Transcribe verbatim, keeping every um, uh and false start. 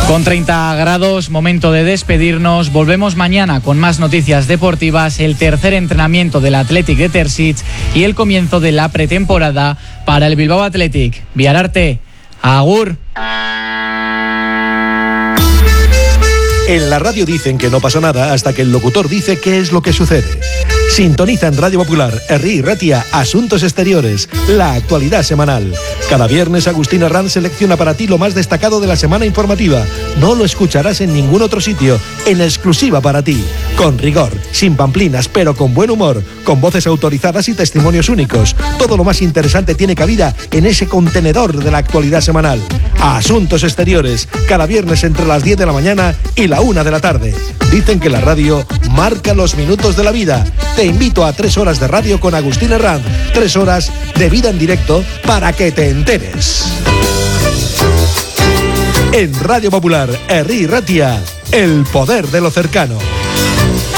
Con treinta grados, momento de despedirnos. Volvemos mañana con más noticias deportivas, el tercer entrenamiento del Athletic de Terzic y el comienzo de la pretemporada para el Bilbao Athletic. Viararte, agur. En la radio dicen que no pasa nada hasta que el locutor dice qué es lo que sucede. Sintoniza en Radio Popular, Herri y Ratia, Asuntos Exteriores, la actualidad semanal. Cada viernes Agustín Herranz selecciona para ti lo más destacado de la semana informativa. No lo escucharás en ningún otro sitio, en exclusiva para ti. Con rigor, sin pamplinas, pero con buen humor, con voces autorizadas y testimonios únicos. Todo lo más interesante tiene cabida en ese contenedor de la actualidad semanal. Asuntos Exteriores, cada viernes entre las diez de la mañana y la una de la tarde. Dicen que la radio marca los minutos de la vida. Te invito a tres horas de radio con Agustín Herranz. Tres horas de vida en directo para que te enteres. En Radio Popular, Herri y Ratia, el poder de lo cercano.